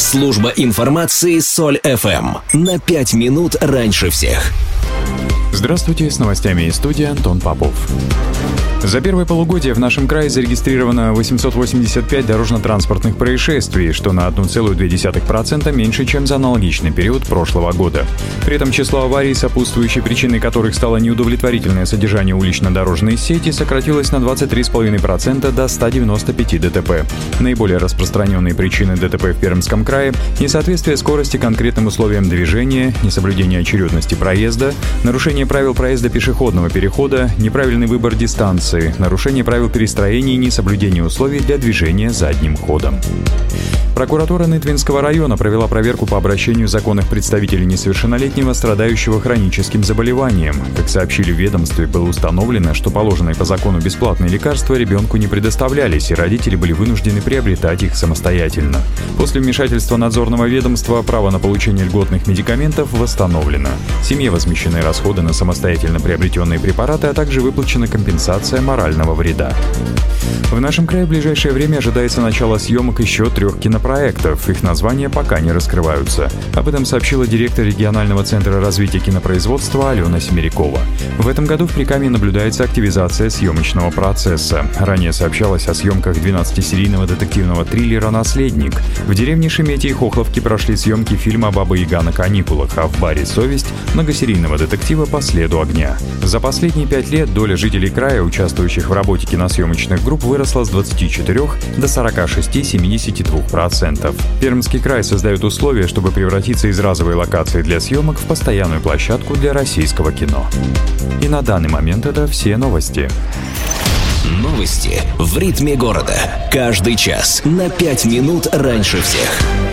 Служба информации Соль ФМ. На 5 минут раньше всех. Здравствуйте, с новостями из студии Антон Попов. За первое полугодие в нашем крае зарегистрировано 885 дорожно-транспортных происшествий, что на 1,2% меньше, чем за аналогичный период прошлого года. При этом число аварий, сопутствующей причиной которых стало неудовлетворительное содержание улично-дорожной сети, сократилось на 23,5% до 195 ДТП. Наиболее распространенные причины ДТП в Пермском крае – несоответствие скорости конкретным условиям движения, несоблюдение очередности проезда, нарушение правил проезда пешеходного перехода, неправильный выбор дистанции, нарушение правил перестроения и несоблюдение условий для движения задним ходом. Прокуратура Нытвенского района провела проверку по обращению законных представителей несовершеннолетнего, страдающего хроническим заболеванием. Как сообщили в ведомстве, было установлено, что положенные по закону бесплатные лекарства ребенку не предоставлялись, и родители были вынуждены приобретать их самостоятельно. После вмешательства надзорного ведомства право на получение льготных медикаментов восстановлено. Семье возмещены расходы на самостоятельно приобретенные препараты, а также выплачена компенсация морального вреда. В нашем крае в ближайшее время ожидается начало съемок еще 3 кинопроектов. Их названия пока не раскрываются. Об этом сообщила директор регионального центра развития кинопроизводства Алена Семерякова. В этом году в Прикамье наблюдается активизация съемочного процесса. Ранее сообщалось о съемках 12-серийного детективного триллера «Наследник». В деревне Шеметье и Хохловке прошли съемки фильма «Баба-Яга на каникулах», а в баре «Совесть» — многосерийного детектива «По следу огня». За последние 5 лет доля жителей края, участвующих в работе киносъемочных групп, выросла с 24 до 46-72%. Пермский край создает условия, чтобы превратиться из разовой локации для съемок в постоянную площадку для российского кино. И на данный момент это все новости. Новости в ритме города. Каждый час на 5 минут раньше всех.